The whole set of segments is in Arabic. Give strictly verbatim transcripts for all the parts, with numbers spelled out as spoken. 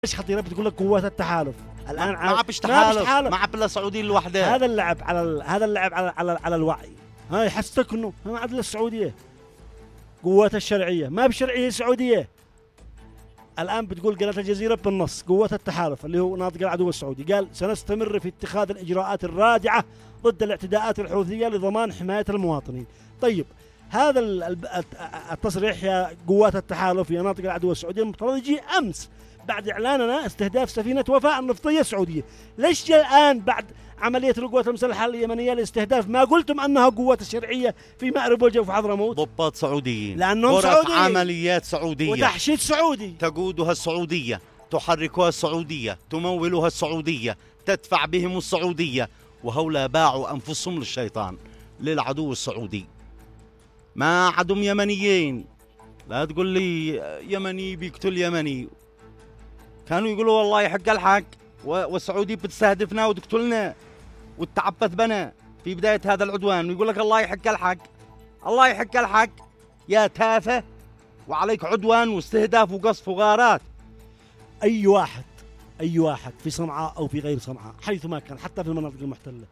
ايش خطيره بتقول لك قوات التحالف الان ما عبش تحالف ما عب الا السعوديه لوحدها. هذا اللعب على ال... هذا اللعب على على, على الوعي. ها يحسسك انه ما عاد السعوديه قوات الشرعيه ما بشرعيه سعوديه. الان بتقول قناه الجزيره بالنص قوات التحالف اللي هو ناطق العدو السعودي قال سنستمر في اتخاذ الاجراءات الرادعه ضد الاعتداءات الحوثيه لضمان حمايه المواطنين. طيب هذا التصريح يا قوات التحالف يا ناطق العدو السعودي المفترض يجي امس بعد اعلاننا استهداف سفينه وفاء النفطيه السعوديه. ليش جاء الان بعد عمليه القوات المسلحه اليمنيه لاستهداف ما قلتم انها قوات الشرعيه في مأرب والجوف حضرموت؟ ضباط سعوديين لانهم سعوديين عمليات سعوديه وتحشيد سعودي تقودها السعوديه تحركها السعوديه تمولها السعوديه تدفع بهم السعوديه وهؤلاء باعوا انفسهم للشيطان للعدو السعودي. ما عدم يمنيين لا تقول لي يمني بيقتل يمني. كانوا يقولوا والله يحق الحق والسعودية بتستهدفنا وتقتلنا وتعبث بنا في بداية هذا العدوان ويقول لك الله يحق الحق الله يحق الحق يا تافه وعليك عدوان واستهداف وقصف وغارات. أي واحد أي واحد في صنعاء أو في غير صنعاء حيثما كان حتى في المناطق المحتلة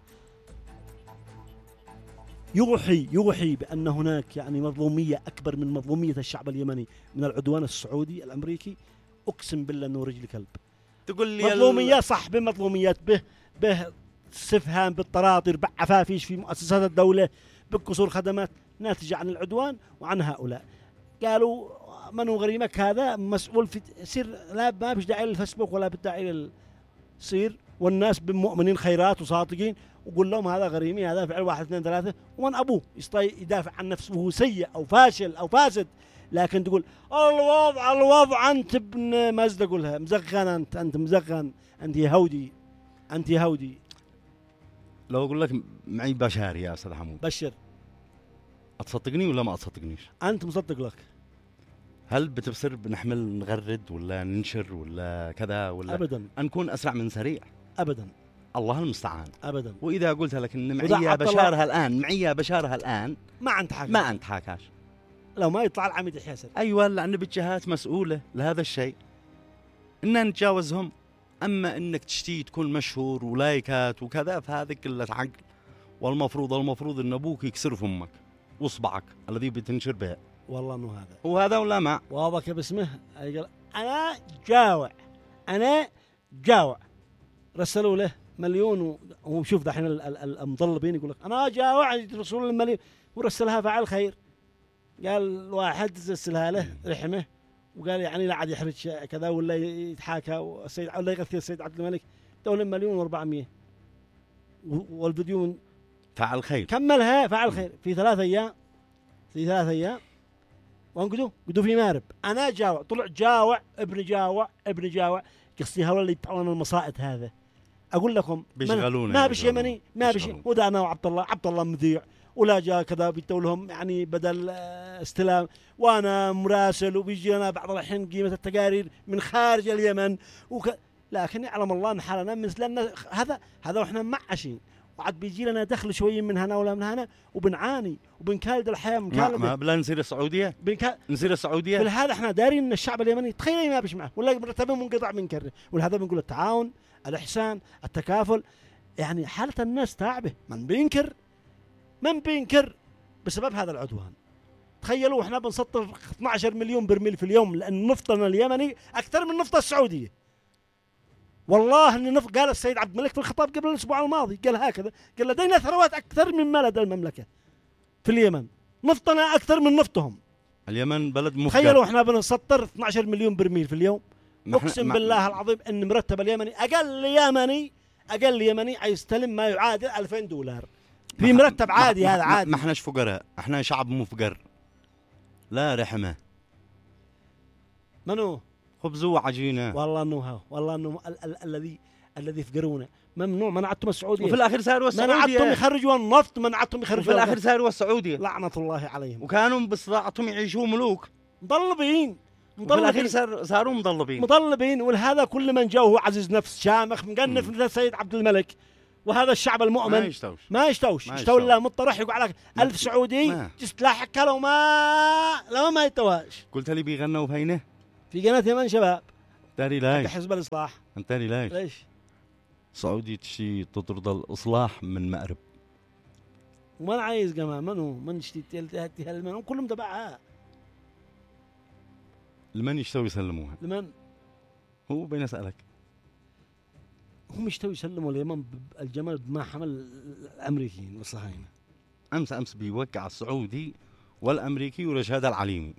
يوحي يوحي بأن هناك يعني مظلومية أكبر من مظلومية الشعب اليمني من العدوان السعودي الأمريكي. أقسم بالله أنه رجل كلب. تقول لي مظلومية صح بمظلوميات به به استفهام بالطراطر بعفافيش في مؤسسات الدولة بقصور خدمات ناتجة عن العدوان وعن هؤلاء. قالوا منو غريمك هذا مسؤول في سير لا ما بيش داعي للفيسبوك ولا بالداعي للسير والناس بمؤمنين خيرات وصادقين وقول لهم هذا غريمي هذا فعل واحد اثنين ثلاثة ومن أبوه يدافع عن نفسه وهو سيء أو فاشل أو فاسد. لكن تقول الوضع الوضع أنت ابن ما أزد أقولها مزغن أنت أنت مزغن أنت يهودي أنت يهودي. لو أقول لك معي بشار يا أستاذ حمود بشر أتصدقني ولا ما أتصدقنيش؟ أنت مصدق لك. هل بتبصر بنحمل نغرد ولا ننشر ولا كذا ولا أبدا نكون أسرع من سريع؟ أبدا الله المستعان أبدا. وإذا قلت لك إن معي بشارها الآن معي بشارها الآن ما أنت حاكي ما أنت حاكاش لو ما يطلع العميد يحيى سري. أيوة لأن بالجهات مسؤولة لهذا الشيء إننا نتجاوزهم. أما إنك تشتي تكون مشهور ولايكات وكذا فهذا قلة عقل. والمفروض المفروض إن أبوك يكسر فمك وإصبعك الذي بتنشر به. والله إنه هذا هو هذا ولا ما واضح باسمه. أنا جاوع أنا جاوع رسلوا له مليون وهو شوف دحين المضلبين يقول لك أنا جاوع رسول المليون ورسلها فعل خير. قال واحد رسلها له رحمه وقال يعني لا عاد يحرج كذا ولا يتحاكى والسيد ولا يغثي السيد عبد الملك دولة مليون وأربعمية والفيديو فعل خير كملها فعل خير في ثلاث أيام في ثلاث أيام وانقدوا قدوا في مارب. أنا جاوع طلع جاوع ابن جاوع ابن جاوع قصدي هؤلاء اللي يبتعون المصائد هذا. أقول لكم ما بش يمني ما بش وده أنا وعبد الله عبد الله مذيع ولا جاء كذا بيتوا لهم يعني بدل استلام وانا مراسل وبيجي لنا بعض الحين قيمه التقارير من خارج اليمن وك... لكن يعلم الله ان حالنا مثل هذا هذا واحنا معشين وعاد بيجي لنا دخل شويه من هنا ولا من هنا وبنعاني وبنكالد الحياه مكالده. ما بلا نصير السعوديه بنكا... نصير السعوديه فلهذا احنا دارين ان الشعب اليمني تخيل ما بيش معه ولا مرتبه منقطع من كره ولهذا بنقول التعاون الاحسان التكافل. يعني حاله الناس تعبه من بينكر من بينكر بسبب هذا العدوان. تخيلوا احنا بنسطر اثنا عشر مليون برميل في اليوم لان نفطنا اليمني اكثر من نفط السعوديه. والله ان نفط قال السيد عبد الملك في الخطاب قبل الاسبوع الماضي قال هكذا قال لدينا ثروات اكثر مما لدى المملكه في اليمن نفطنا اكثر من نفطهم. اليمن بلد مفقر. تخيلوا احنا بنسطر اثنا عشر مليون برميل في اليوم. اقسم بالله العظيم ان مرتب اليمني اقل يمني اقل يمني يستلم ما يعادل ألفين دولار في مرتب عادي. هذا عادي. ما احناش فقراء احنا شعب مفقر لا رحمه. منو خبز وعجينه والله انه والله انه الذي الذي يفقرونا ممنوع منعتهم السعوديه وفي الاخر صاروا السعوديه منعتهم يخرجوا النفط منعتهم يخرجوا وفي الاخر صاروا السعوديه لعنه الله عليهم. وكانوا باستطاعتهم يعيشوا ملوك مضلبين وفي الاخر صار صاروا مضلبين مضلبين. ولهذا كل من جاء هو عزيز نفس شامخ مقنف مثل السيد عبد الملك وهذا الشعب المؤمن ما يشتوش ما يشتوش اشتوا لا مطرح يقول عليك ألف سعودي جست لاحق لو ما لو ما يتواش. قلت لي بيغنوا فينه في قناة يمن شباب تاني ليش حزب الإصلاح. تاني ليش ليش سعودي تشي تطرد الإصلاح من مأرب وما أنا عايز كمان منو من شتي تلتهتي هالمن كلهم تبعها لمن يشتوا يسلموها لمن هو بين أسألك هم يشتوا يسلموا اليمن الجمل بما حمل الأمريكيين والصهاينة. أمس أمس بيوقع السعودي والأمريكي ورشاد العليمي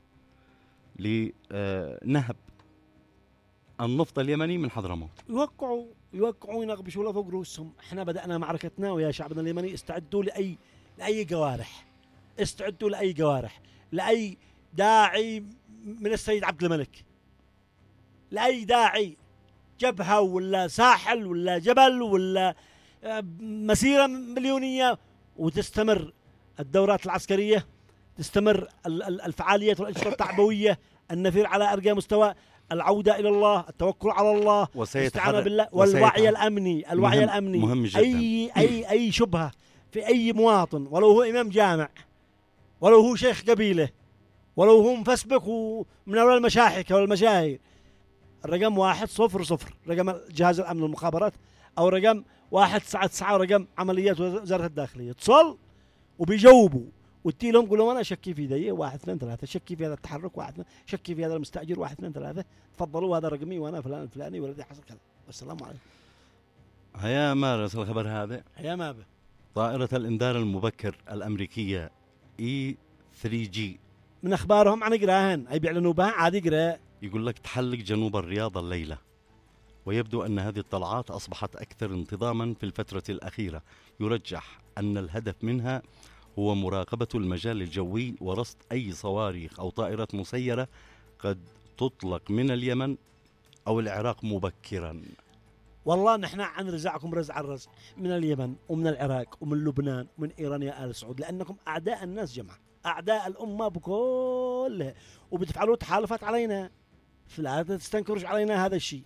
لنهب النفط اليمني من حضرموت. يوقعوا يوقعوا ينغبشوا له فوق رؤوسهم. احنا بدأنا معركتنا ويا شعبنا اليمني استعدوا لأي لأي جوارح، استعدوا لأي جوارح، لأي داعي من السيد عبد الملك، لأي داعي جبهة ولا ساحل ولا جبل ولا مسيرة مليونية، وتستمر الدورات العسكرية، تستمر الفعاليات والأنشطة التعبوية، النفير على أرقى مستوى، العودة إلى الله، التوكل على الله، الاستعانة بالله، والوعي الأمني، الوعي مهم الأمني مهم جدا. أي أي أي شبهة في أي مواطن، ولو هو إمام جامع، ولو هو شيخ قبيلة، ولو هو مفسبك ومن أول المشاحك أو المشاهير، الرقم واحد صفر صفر رقم جهاز الأمن والمخابرات، أو رقم واحد تسعة تسعة رقم عمليات وزارة الداخلية، اتصل وبيجاوبوا وتي لهم قولوا أنا شكي في ذي واحد اثنين ثلاثة، شكي في هذا التحرك واحد، شكي في هذا المستأجر واحد اثنين ثلاثة، تفضلوا هذا رقمي وأنا فلان الفلاني والذي حصل كذا، والسلام عليكم. هيا مارس الخبر هذا. هيا ما به. طائرة الإنذار المبكر الأمريكية إي ثري جي من أخبارهم عن قراهن أي بيعلنوا بها عادي قرا. يقول لك تحلق جنوب الرياض الليلة، ويبدو أن هذه الطلعات أصبحت أكثر انتظاما في الفترة الأخيرة. يرجح أن الهدف منها هو مراقبة المجال الجوي ورصد أي صواريخ أو طائرات مسيرة قد تطلق من اليمن أو العراق مبكرا. والله نحن عن رزعكم رزع الرزع من اليمن ومن العراق ومن لبنان ومن إيران يا آل سعود، لأنكم أعداء الناس جمعا، أعداء الأمة بكلها، وبتفعلوا تحالفات علينا، فلا تستنكروا علينا هذا الشيء.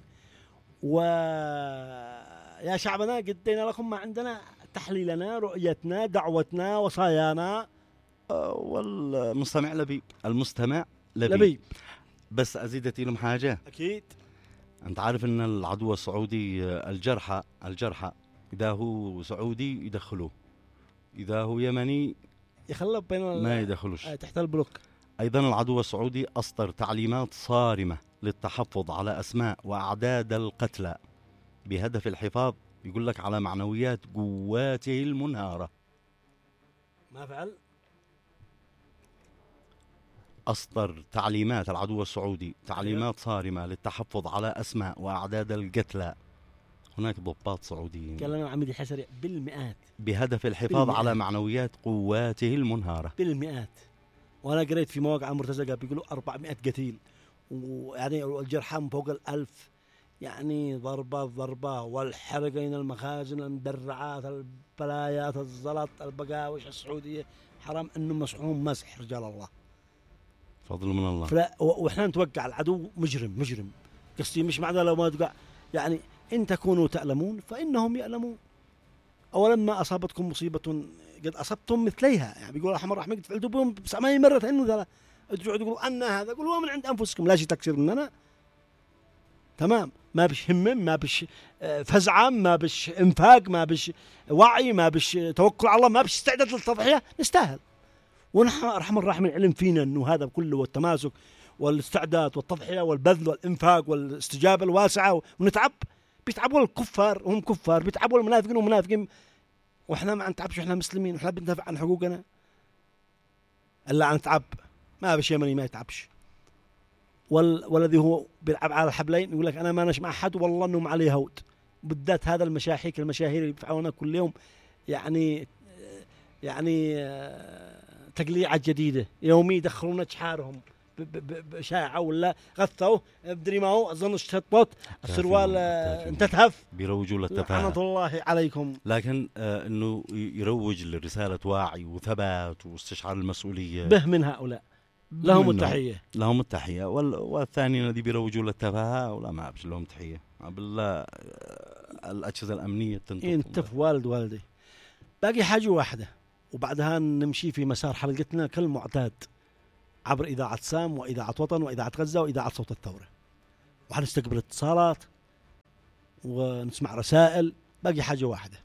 ويا شعبنا قدينا لكم ما عندنا تحليلنا، رؤيتنا، دعوتنا، وصايانا. والمستمع لبيب، المستمع لبيب, لبيب. بس أزيدت لهم حاجة. أكيد أنت عارف أن العدو السعودي الجرحى الجرحى إذا هو سعودي يدخلوه، إذا هو يمني يخلب بين ما يدخلوش تحت البلوك. أيضا العدو السعودي أصدر تعليمات صارمة للتحفظ على أسماء وأعداد القتلى بهدف الحفاظ، يقول لك، على معنويات قواته المنهارة. ما فعل؟ أصدر تعليمات العدو السعودي تعليمات صارمة للتحفظ على أسماء وأعداد القتلى. هناك ضباط سعوديين كلام عميد الحسري بالمئات بهدف الحفاظ بالمئات. على معنويات قواته المنهارة بالمئات. وأنا قريت في مواقع مرتزقة بيقولوا أربعمائة قتيل، ويعني الجرحى فوق الألف، يعني ضربة ضربة، والحرقين، المخازن، المدرعات، البلايات، الزلط، البقاوش السعودية، حرام أنه مسحوم مسح رجال الله، فضل من الله. فلا وإحنا نتوقع العدو مجرم مجرم قصدي، مش معنى لو ما توقع، يعني إن تكونوا تألمون فإنهم يألمون، أولما أصابتكم مصيبة قد أصبتم مثليها، يعني بيقول الرحمن الرحيم قد فعلتوا بهم سبعين مرة إنه ذا، تقعدوا تقولوا أن هذا، قولوا من عند أنفسكم، لا شيء تكسر مننا. تمام، ما بش همم، ما بش فزعة، ما بش انفاق، ما بش وعي، ما بش توكل على الله، ما بش استعداد للتضحية، نستاهل. ونحن الرحمن الرحيم العلم فينا أنه هذا كله، والتماسك والاستعداد والتضحية والبذل والإنفاق والاستجابة الواسعة، ونتعب. بيتعبوا الكفار وهم كفار، بيتعبوا المنافقين ومنافقين، وإحنا ما نتعبش، إحنا مسلمين، وإحنا بندافع عن حقوقنا. إلا نتعب، ما بش يمني ما يتعبش. وال... والذي هو بيلعب على الحبلين يقول لك أنا ما نش مع أحد والله إنهم عليه هود، بالذات هذا المشاحيك المشاهير اللي بيفعلونها كل يوم، يعني يعني تقليعة جديدة يومي يدخلون شحارهم بشاعة ولا غثوا بدري ما هو أظن اشتطت السروال انتتهف، بيروجوا للتفاهة. لعنة الله عليكم. لكن آه إنه يروج لرسالة وعي وثبات واستشعار المسؤولية به من هؤلاء، لهم التحية، لهم التحية. والثاني الذي بيروجوا للتفاهة ولا ما أبش لهم تحية بالله. الأجهزة الأمنية ينتف والد والدي. باقي حاجة واحدة وبعدها نمشي في مسار حلقتنا كالمعتاد عبر إذاعة سام وإذاعة وطن وإذاعة غزة وإذاعة صوت الثورة. وحنستقبل اتصالات ونسمع رسائل. باقي حاجة واحدة،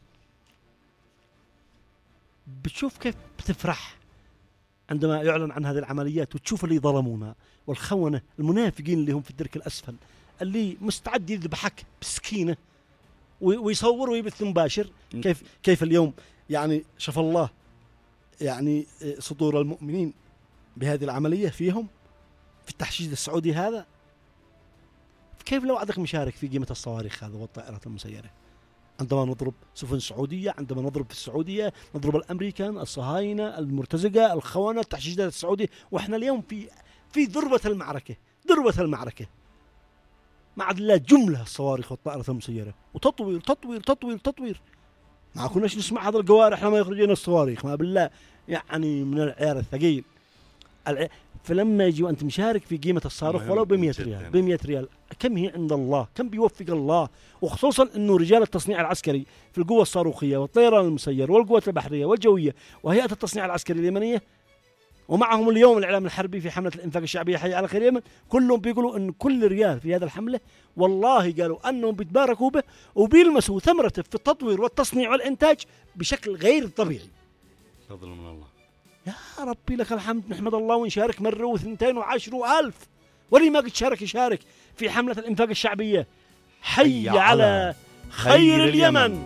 بتشوف كيف بتفرح عندما يعلن عن هذه العمليات، وتشوف اللي ظلمونا والخونة المنافقين اللي هم في الدرك الأسفل، اللي مستعد يذبحك بسكينة ويصور ويبث مباشر. كيف كيف اليوم يعني شاف الله يعني صدور المؤمنين بهذه العملية فيهم في التحشيد السعودي هذا. كيف لو عندك مشارك في قيمة الصواريخ هذا والطائرات المسيرة؟ عندما نضرب سفن سعودية، عندما نضرب في السعودية، نضرب الأمريكان، الصهاينة، المرتزقة، الخونة، التحشيدات السعودي، وإحنا اليوم في في ذروة المعركة، ذروة المعركة. مع الله جملة الصواريخ والطائرات المسيرة، وتطوير تطوير تطوير تطوير. ما كناش نسمع هذا القوارح لما يخرجون الصواريخ، ما بالله يعني من العيار الثقيل. الع... فلما يجي وأنت مشارك في قيمة الصاروخ ولو بمية ريال، بمية ريال كم هي عند الله؟ كم بيوفق الله؟ وخصوصا أنه رجال التصنيع العسكري في القوة الصاروخية والطيران المسير والقوات البحرية والجوية وهيئة التصنيع العسكري اليمنية، ومعهم اليوم الإعلام الحربي في حملة الإنفاق الشعبية حي على خير اليمن، كلهم بيقولوا أن كل ريال في هذا الحملة والله قالوا أنهم بيتباركوا به وبيلمسوا ثمرته في التطوير والتصنيع والإنتاج بشكل غير طبيعي. فضل من الله. يا ربي لك الحمد، نحمد الله ونشارك مرة واثنتين وعشر وألف، ولي ما قد شارك يشارك في حملة الإنفاق الشعبية حي على خير, خير اليمن, اليمن.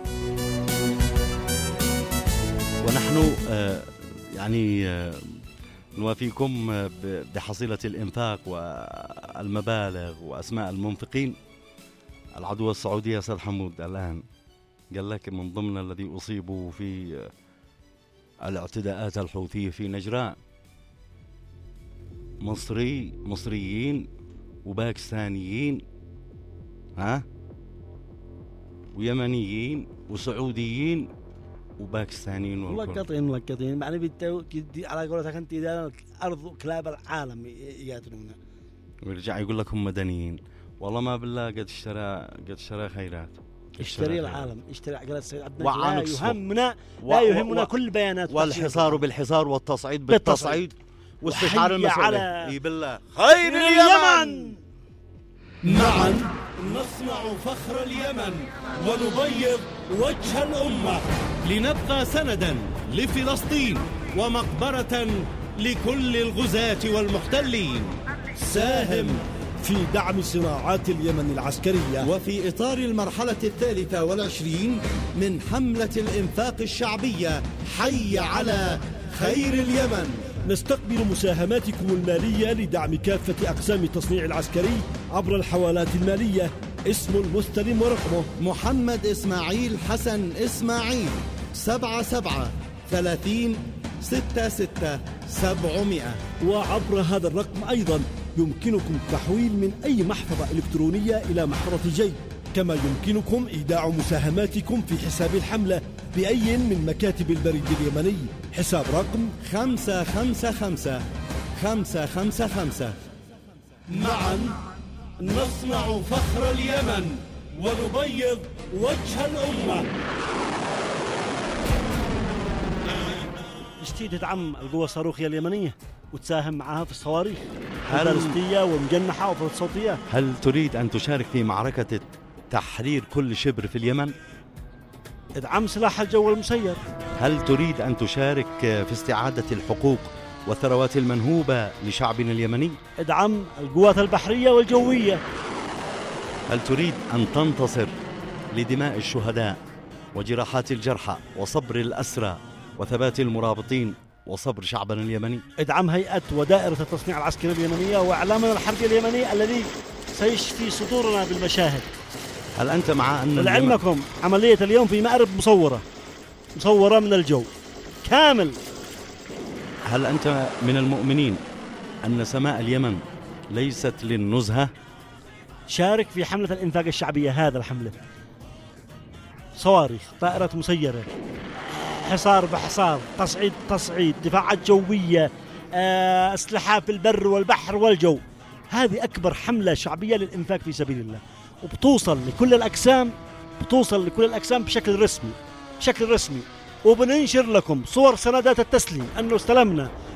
ونحن آه يعني آه نوافيكم بحصيلة الإنفاق والمبالغ وأسماء المنفقين. العدوى السعودية سيد حمود الآن قال لك من ضمن الذي أصيبوا في الاعتداءات الحوثية في نجران مصري مصريين وباكستانيين ها ويمنيين وسعوديين وباكستانيين ملقطين ملقطين يعني بيتو على قولتك انت اذا ارض كلاب العالم ياتون ويرجع يقول لك هم مدنيين. والله ما بالله قد اشترى قد اشترى خيرات، اشتري العالم، اشتري عقلات السيد عبد الله. لا يهمنا لا يهمنا و... كل بيانات، والحصار بالحصار والتصعيد بالتصعيد واستشعار المسؤولية. اي بالله خير اليمن. معا نصنع فخر اليمن ونبيض وجه الأمة، لنبقى سندا لفلسطين ومقبرة لكل الغزاة والمحتلين. ساهم في دعم صناعات اليمن العسكرية، وفي إطار المرحلة الثالثة والعشرين من حملة الإنفاق الشعبية حي على خير اليمن. نستقبل مساهماتكم المالية لدعم كافة أقسام التصنيع العسكري عبر الحوالات المالية. اسم المستلم ورقمه محمد إسماعيل حسن إسماعيل، سبعة سبعة ثلاثين ستة ستة سبعمائة. وعبر هذا الرقم أيضا يمكنكم التحويل من أي محفظة إلكترونية إلى محفظة جيب، كما يمكنكم إيداع مساهماتكم في حساب الحملة بأي من مكاتب البريد اليمني. حساب رقم خمسة خمسة خمسة خمسة خمسة خمسة. معا نصنع فخر اليمن ونبيض وجه الأمة. تشتي تدعم القوى الصاروخية اليمنية وتساهم معها في الصواريخ البالستية والمجنحة وفي الصوتيات. هل تريد أن تشارك في معركة تحرير كل شبر في اليمن؟ ادعم سلاح الجو المسير. هل تريد أن تشارك في استعادة الحقوق والثروات المنهوبة لشعبنا اليمني؟ ادعم القوات البحرية والجوية. هل تريد أن تنتصر لدماء الشهداء وجراحات الجرحى وصبر الأسرى وثبات المرابطين وصبر شعبنا اليمني؟ ادعم هيئة ودائرة التصنيع العسكري اليمنية وإعلامنا الحربي اليمني الذي سيشفي صدورنا بالمشاهد. هل أنت مع أن لعلمكم عملية اليوم في مأرب مصورة مصورة من الجو كامل. هل أنت من المؤمنين أن سماء اليمن ليست للنزهة؟ شارك في حملة الإنفاق الشعبية. هذا الحملة صواريخ، طائرات مسيرة، حصار بحصار، تصعيد تصعيد، دفاعات جوية، أسلحة في البر والبحر والجو. هذه أكبر حملة شعبية للإنفاق في سبيل الله، وبتوصل لكل الأقسام، بتوصل لكل الأقسام بشكل رسمي بشكل رسمي. وبننشر لكم صور سندات التسليم أنه استلمنا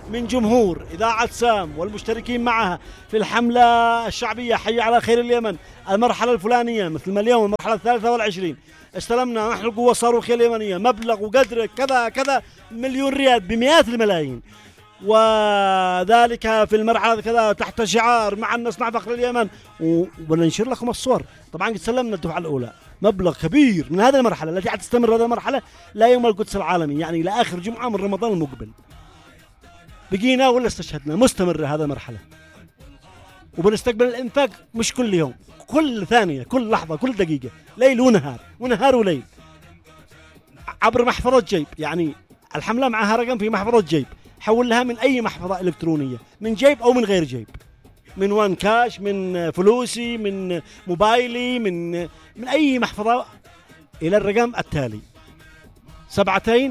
من جمهور إذاعة سام والمشتركين معها في الحملة الشعبية حي على خير اليمن المرحلة الفلانية، مثل ما اليوم المرحلة الثالثة والعشرين استلمنا نحن القوة الصاروخية اليمنية مبلغ وقدر كذا كذا مليون ريال بمئات الملايين، وذلك في المرحلة كذا تحت شعار مع نصنع فخر اليمن، وننشر لكم الصور. طبعا قد سلمنا الدفعة الأولى مبلغ كبير من هذه المرحلة التي حتستمر هذه المرحلة لا يوم القدس العالمي، يعني إلى آخر جمعة من رمضان المقبل. بقينا ولا استشهدنا، مستمرة هذه المرحلة، وبنستقبل الإنفاق مش كل يوم، كل ثانية، كل لحظة، كل دقيقة، ليل ونهار ونهار وليل، عبر محفظة جيب. يعني الحملة معها رقم في محفظة جيب، حول لها من أي محفظة إلكترونية، من جيب أو من غير جيب، من وان كاش، من فلوسي، من موبايلي، من من أي محفظة، إلى الرقم التالي: سبعتين.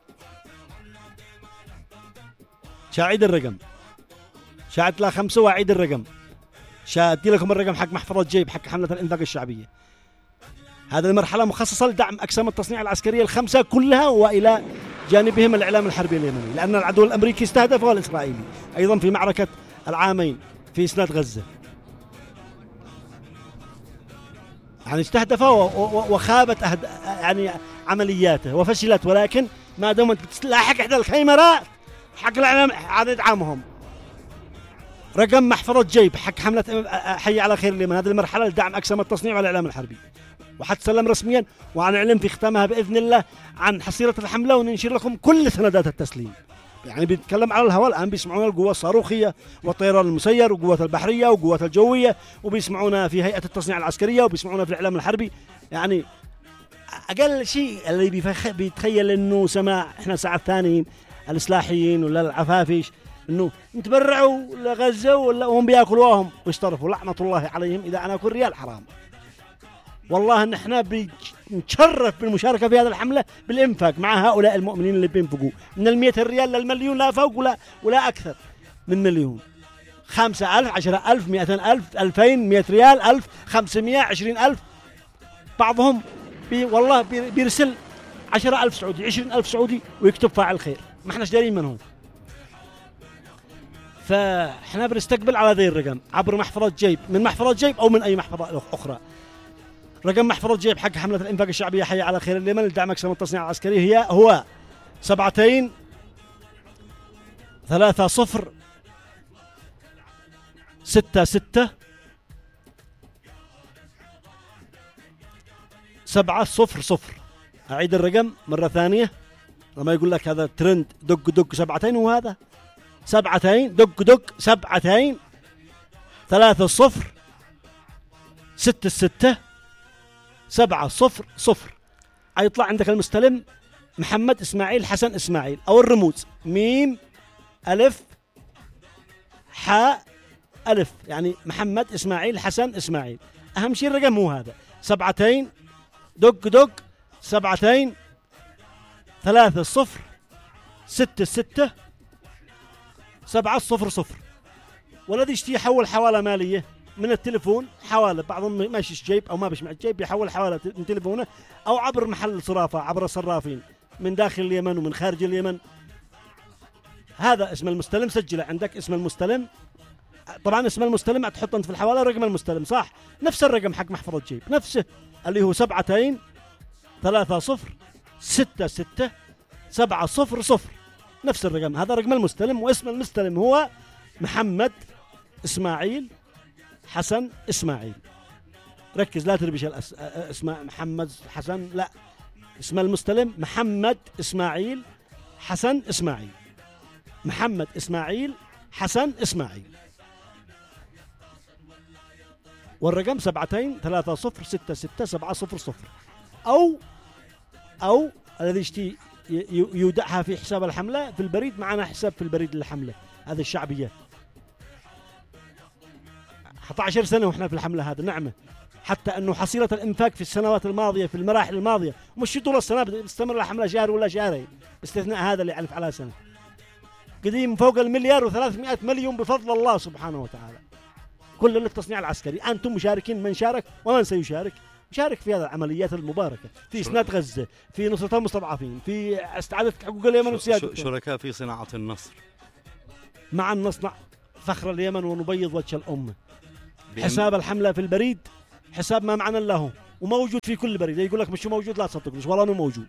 شاعد الرقم، شاعد لا خمسة وأعيد الرقم، شادي لكم الرقم حق محفظة جيب حق حملة الإنفاق الشعبية. هذه المرحلة مخصصة لدعم أقسام التصنيع العسكرية الخمسة كلها، وإلى جانبهم الإعلام الحربي اليمني، لأن العدو الأمريكي استهدف والإسرائيلي أيضا في معركة العامين في إسناد غزة، يعني استهدف وخابت أهد... يعني عملياته وفشلت، ولكن ما دامت بتلاحق إحدى الكاميرات حق الإعلام عاد يدعمهم. رقم محفظة جيب حق حملة حي على خير اليمن، هذه المرحلة لدعم أقسام التصنيع والإعلام الحربي، وحتسلم رسميا، وعنعلن في ختامها بإذن الله عن حصيلة الحملة، وننشر لكم كل سندات التسليم. يعني بيتكلم على الهواء الآن، بيسمعونا القوة الصاروخية والطيران المسير وقوة البحرية وقوة الجوية، وبيسمعونا في هيئة التصنيع العسكرية، وبيسمعونا في الإعلام الحربي. يعني أقل شيء اللي بيفخ بيتخيل إنه سماع إحنا ساعة ثانيين الإصلاحيين ولا العفافيش إنه نتبرعوا لغزة ولا وهم بياكلوهم ويشترفوا، لعنة الله عليهم إذا أنا أكل ريال حرام. والله إن إحنا بنتشرف بالمشاركة في هذه الحملة بالإنفاق مع هؤلاء المؤمنين اللي بينفقوا من المئة ريال للمليون، لا فوق ولا ولا أكثر من مليون. خمسة ألف، عشرة ألف، مئتين ألف، ألفين، مئة ريال، ألف، خمسمائة، عشرين ألف. بعضهم بي والله بي بيرسل عشرة ألف سعودي، عشرين ألف سعودي، ويكتب فاعل خير، ما إحناش دارين من هو. فإحنا بنستقبل على ذي الرقم عبر محفظة جيب، من محفظة جيب أو من أي محفظة أخرى. رقم محفظة جيب حق حملة الإنفاق الشعبية حي على خير اليمن لدعم أقسام التصنيع العسكري هي هو سبعتين ثلاثة صفر ستة ستة سبعة صفر صفر. أعيد الرقم مرة ثانية، لما يقول لك هذا ترند دق دق سبعتين، وهذا سبعتين دق دق سبعتين ثلاثة صفر ستة ستة سبعة صفر صفر. هيطلع عندك المستلم محمد إسماعيل حسن إسماعيل، أو الرموز ميم ألف حاء ألف، يعني محمد إسماعيل حسن إسماعيل. أهم شيء الرقم هو هذا: سبعتين دق دق سبعتين ثلاثة صفر ستة ستة سبعة صفر صفر. والذي يشتي يحول حوالة مالية من التليفون، حوالة بعضهم ماشي جيب أو ما بيش مع الجيب، يحول حوالة من تليفونه أو عبر محل صرافة، عبر صرافين من داخل اليمن ومن خارج اليمن. هذا اسم المستلم، سجله عندك اسم المستلم. طبعا اسم المستلم تحط أنت في الحوالة رقم المستلم، صح؟ نفس الرقم حق محفظة جيب، نفسه اللي هو سبعتين ثلاثة صفر ستة ستة سبعة صفر صفر، نفس الرقم، هذا رقم المستلم. واسم المستلم هو محمد إسماعيل حسن إسماعيل. ركز لا تربش اسماء محمد حسن، لا، اسم المستلم محمد إسماعيل حسن إسماعيل، محمد إسماعيل حسن إسماعيل. والرقم سبعتين ثلاثة صفر ستة ستة سبعة صفر صفر. أو أو الذي يشتي يودعها في حساب الحملة في البريد، معنا حساب في البريد للحملة هذه الشعبية. أحد عشر سنة وإحنا في الحملة هذا، نعمة، حتى أنه حصيلة الإنفاق في السنوات الماضية في المراحل الماضية مش طول السنة، بتستمر الحملة شهر ولا شهرين باستثناء هذا اللي ألف على سنة، قديم فوق المليار وثلاثمائة مليون بفضل الله سبحانه وتعالى، كل للتصنيع العسكري. أنتم مشاركين، من شارك ومن سيشارك مشارك في هذه العمليات المباركة، في إسناد غزة، في نصرة المستضعفين، في استعادة حقوق اليمن وسيادتها، شركاء في صناعة النصر. معا نصنع فخر اليمن ونبيض وجه الأمة. بإم- حساب الحملة في البريد حساب ما معنى له وموجود في كل بريد. يقول لك مش موجود لا تصدق، مش والله انه موجود.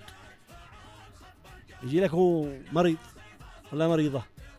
يجي لك هو مريض ولا مريضة،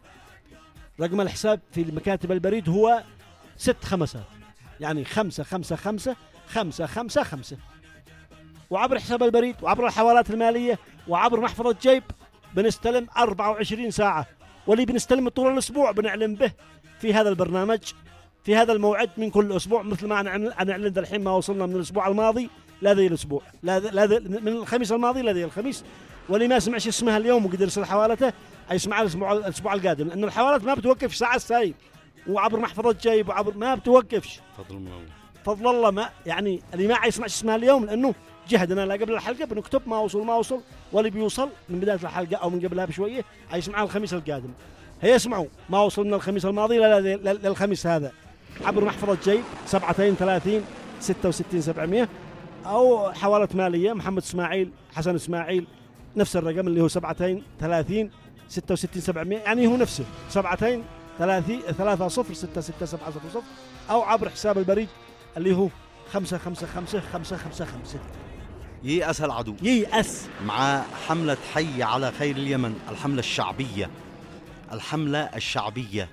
رقم الحساب في مكاتب البريد هو ست خمسات، يعني خمسة خمسة خمسة خمسة خمسة خمسة. وعبر حساب البريد وعبر الحوالات المالية وعبر محفظة جيب بنستلم أربعة وعشرين ساعة، واللي بنستلم طول الأسبوع بنعلن به في هذا البرنامج في هذا الموعد من كل أسبوع، مثل ما نعلن الحين ما وصلنا من الأسبوع الماضي لذي الأسبوع، من الخميس الماضي لذي الخميس. واللي ما سمعش اسمها اليوم وقدر يرسل حوالته يسمعها الأسبوع الأسبوع القادم، لأن الحوالات ما بتوقف ساعة السايب، وعبر محفظة جيب وعبر ما بتوقفش. فضل من الله فضل الله. ما يعني اللي ما يسمعش اسمها اليوم لأنه جهدنا لا قبل الحلقة بنكتب ما وصل ما وصل، واللي بيوصل من بداية الحلقة أو من قبلها بشوية هيسمعها الخميس القادم. هيسمعوا ما وصل من الخميس الماضي للخميس هذا عبر محفظة جيب سبعتين ثلاثين ستة وستين سبعمية، أو حوالة مالية محمد إسماعيل حسن إسماعيل نفس الرقم اللي هو سبعتين ثلاثين ستة وستين سبعمية، يعني هو نفسه سبعتين ثلاثين ثلاثة صفر ستة ستة سبعة صفر صفر، أو عبر حساب البريد اللي هو خمسة خمسة خمسة خمسة خمسة خمسة. ييأس العدو ييأس مع حملة حي على خير اليمن، الحملة الشعبية الحملة الشعبية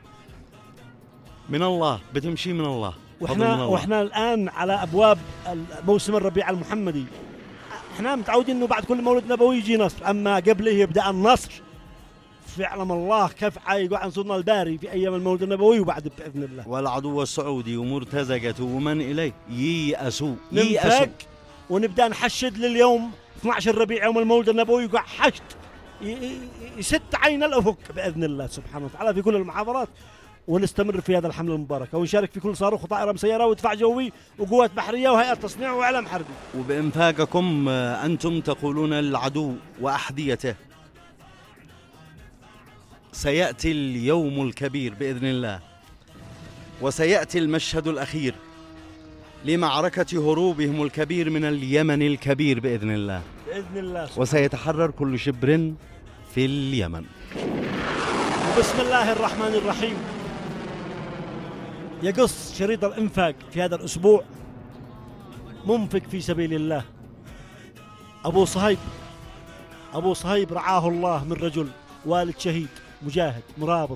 من الله، بتمشي من الله. واحنا واحنا الآن على أبواب موسم الربيع المحمدي. احنا متعودين انه بعد كل مولد نبوي يجي نصر، اما قبله يبدأ النصر فيعلم الله كيف يقع نصرنا الباري في ايام المولد النبوي وبعد باذن الله. والعدو السعودي ومرتزقته ومن اليه ييأسوا ييأسوا ننفق ونبدا نحشد لليوم اثني عشر ربيع يوم المولد النبوي، يقع حشد يسد عين الافق باذن الله سبحانه وتعالى في كل المحاضرات، ونستمر في هذا الحمله المباركه ونشارك في كل صاروخ وطائره مسيره ودفاع جوي وقوات بحريه وهيئه تصنيع واعلام حربي. وبإنفاقكم انتم تقولون للعدو واحذيته سيأتي اليوم الكبير بإذن الله، وسيأتي المشهد الأخير لمعركة هروبهم الكبير من اليمن الكبير بإذن الله بإذن الله، وسيتحرر كل شبر في اليمن. بسم الله الرحمن الرحيم. يقص شريط الإنفاق في هذا الأسبوع منفق في سبيل الله أبو صهيب. أبو صهيب رعاه الله من رجل والد شهيد مجاهد مرابط،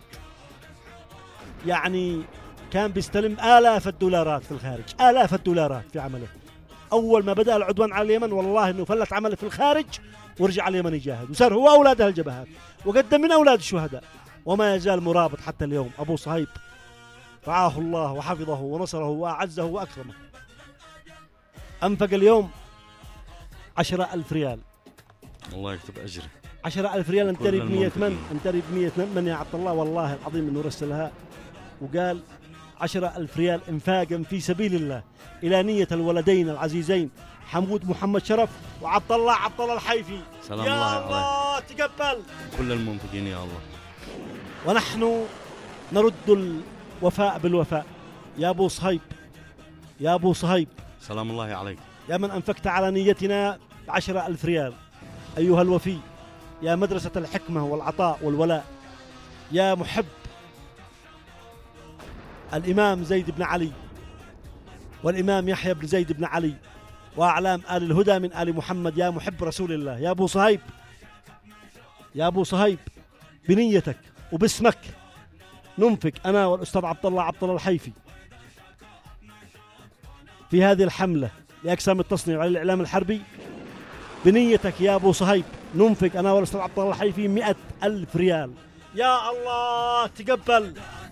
يعني كان بيستلم آلاف الدولارات في الخارج، آلاف الدولارات في عمله. أول ما بدأ العدوان على اليمن والله إنه فلت عمله في الخارج ورجع اليمن يجاهد، وصار هو أولاده الجبهات وقدم من أولاد الشهداء، وما يزال مرابط حتى اليوم. أبو صهيب رعاه الله وحفظه ونصره وأعزه وأكرمه. أنفق اليوم عشرة ألف ريال. الله يكتب أجره. عشرة ألف ريال انتري بمية من انتري بمية من يا عبد الله، والله العظيم انه رسلها وقال عشرة ألف ريال انفاقا في سبيل الله الى نية الولدين العزيزين حمود محمد شرف وعبد الله عبد الله الحيفي. سلام يا الله, الله عليه. تقبل كل المنفقين يا الله. ونحن نرد الوفاء بالوفاء. يا ابو صهيب يا ابو صهيب سلام الله عليك، يا من انفقت على نيتنا بعشرة ألف ريال، ايها الوفي، يا مدرسة الحكمة والعطاء والولاء، يا محب الإمام زيد بن علي والإمام يحيى بن زيد بن علي وأعلام آل الهدى من آل محمد، يا محب رسول الله. يا أبو صهيب يا أبو صهيب بنيتك وباسمك ننفق أنا والأستاذ عبد الله عبد الله الحيفي في هذه الحملة لأقسام التصنيع والإعلام الحربي. بنيتك يا أبو صهيب ننفق أنا والأستاذ عبد الله الحيفي مئة ألف ريال. يا الله تقبل.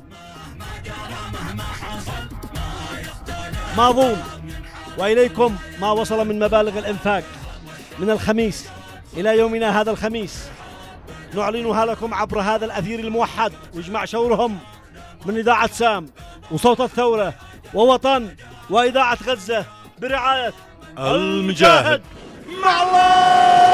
ما ظن وإليكم ما وصل من مبالغ الإنفاق من الخميس إلى يومنا هذا الخميس، نعلنها لكم عبر هذا الأثير الموحد ويجمع شورهم من إذاعة سام وصوت الثورة ووطن وإذاعة غزة برعاية المجاهد. مع الله.